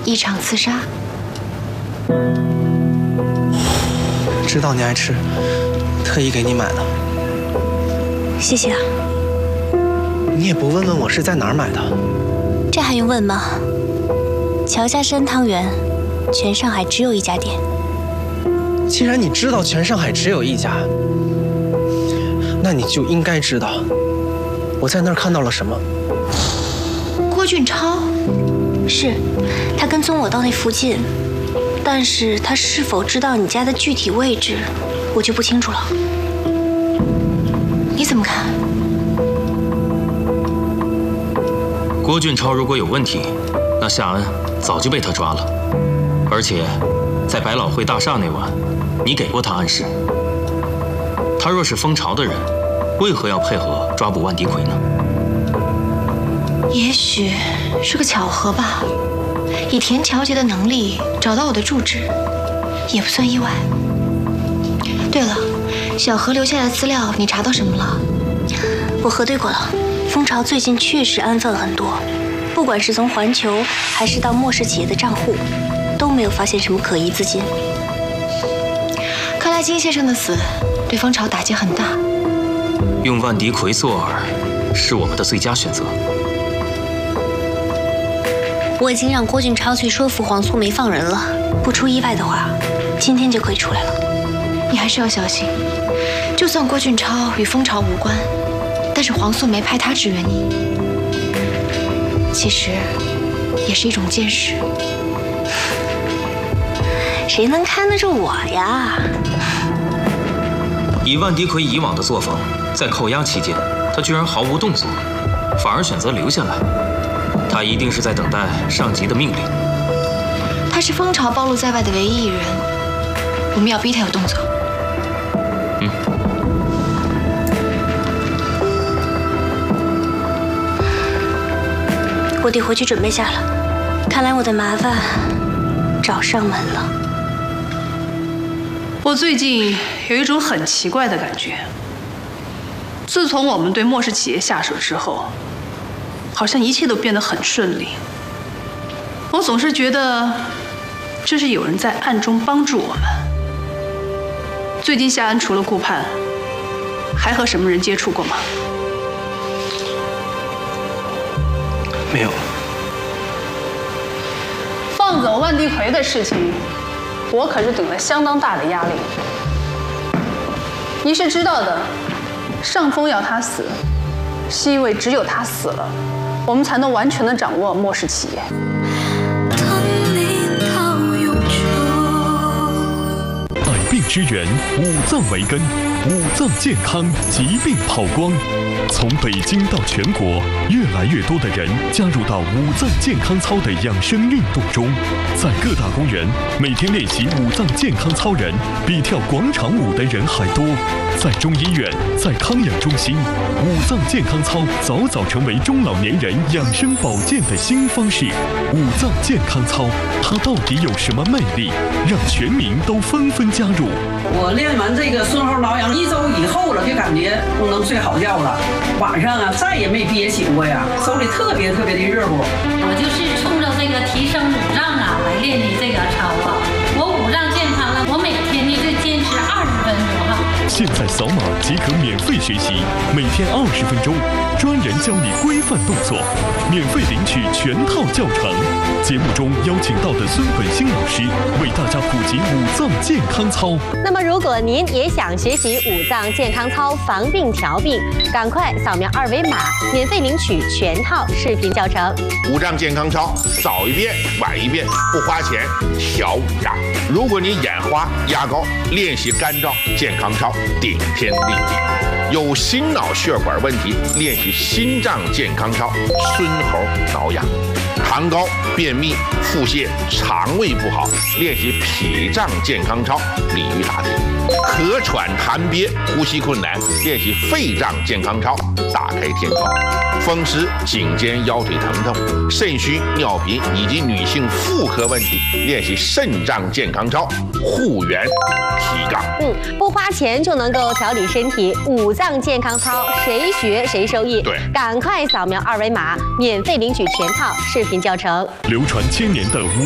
一场刺杀。 知道你爱吃，特意给你买的。 谢谢啊。 你也不问问我是在哪儿买的？ 这还用问吗？乔家山汤圆，全上海只有一家店。 既然你知道全上海只有一家，那你就应该知道我在那儿看到了什么。 郭俊超，是，他跟踪我到那附近，但是他是否知道你家的具体位置，我就不清楚了。你怎么看？ 郭俊超如果有问题，那夏恩早就被他抓了，而且在百老汇大厦那晚，你给过他暗示。他若是蜂巢的人，为何要配合抓捕万迪奎呢？ 也许是个巧合吧。以田乔杰的能力找到我的住址，也不算意外。对了，小何留下的资料你查到什么了？我核对过了，蜂巢最近确实安分很多，不管是从环球还是到莫氏企业的账户，都没有发现什么可疑资金。看来金先生的死对蜂巢打击很大。 用万迪奎做饵是我们的最佳选择。 我已经让郭俊超去说服黄素梅放人了，不出意外的话，今天就可以出来了。你还是要小心，就算郭俊超与蜂巢无关，但是黄素梅派他支援你，其实也是一种监视。谁能看得住我呀？ 以万迪奎以往的作风，在扣押期间，他居然毫无动作，反而选择留下来。他一定是在等待上级的命令。 他是蜂巢暴露在外的唯一一人，我们要逼他有动作。我得回去准备下了，看来我的麻烦找上门了。 我最近有一种很奇怪的感觉，自从我们对莫氏企业下手之后，好像一切都变得很顺利。我总是觉得这是有人在暗中帮助我们。最近夏安除了顾盼，还和什么人接触过吗？ 没有。 放走万迪奎的事情，我可是顶了相当大的压力。你是知道的，上峰要他死，是因为只有他死了，我们才能完全的掌握莫氏企业。 百病之源，五脏为根，五脏健康，疾病跑光。从北京到全国，越来越多的人加入到五脏健康操的养生运动中。在各大公园，每天练习五脏健康操人比跳广场舞的人还多。在中医院，在康养中心，五脏健康操早早成为中老年人养生保健的新方式。五脏健康操，它到底有什么魅力，让全民都纷纷加入？ 我练完这个顺后挠痒1周以后了，就感觉能睡好觉了。晚上啊，再也没憋醒过呀，手里特别的热乎。 我就是冲着这个提升五脏啊来练的这个操啊。我五脏健康了，我每天呢就坚持20分钟哈。 现在扫码即可免费学习，每天20分钟，专人教你规范动作，免费领取全套教程。节目中邀请到的孙本兴老师为大家普及五脏健康操。 那么，如果您也想学习五脏健康操防病调病，赶快扫描2维码，免费领取全套视频教程。 五脏健康操，早一遍晚一遍，不花钱，调五脏。如果你眼花、牙膏，练习干燥健康操，顶天立地。有心脑血管问题，练习心脏健康操，孙猴挠痒。痰高、便秘、腹泻、肠胃不好，练习脾脏健康操，鲤鱼打挺。咳喘痰憋、呼吸困难，练习肺脏健康操，打开天窗。风湿、颈肩腰腿疼痛、肾虚、尿频以及女性妇科问题，练习肾脏健康操，护元提杠。 不花钱就能够调理身体，五脏健康操谁学谁受益。 对， 赶快扫描2维码，免费领取全套视频教程。 流传1000年的